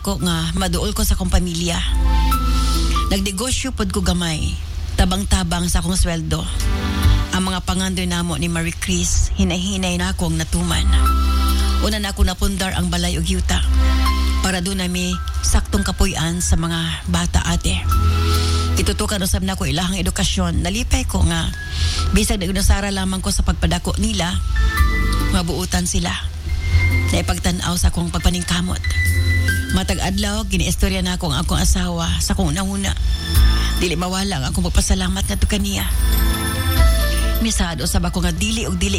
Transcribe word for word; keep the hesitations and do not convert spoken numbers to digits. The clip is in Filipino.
ko nga maduol ko sa akong pamilya. Nagnegosyo pod ko gamay, tabang-tabang sa akong sweldo. Ang mga pangandoy namo ni Marie Chris, hinay-hinay na akong natuman. Una na ako napundar ang balay og yuta para doon nami saktong kapuy-an sa mga bata ate. Itutukan usab na ko ilahang edukasyon. Nalipay ko nga bisag nagunasara lamang ko sa pagpadako nila, mabuutan sila. Naipagtanaw sa akong pagpaningkamot. Matag adlaw giniistorya na ako ang akong asawa sa akong nauna. Dili mawala ang akong pagpasalamat ngadto kaniya. Misado usab ako nga dili og dili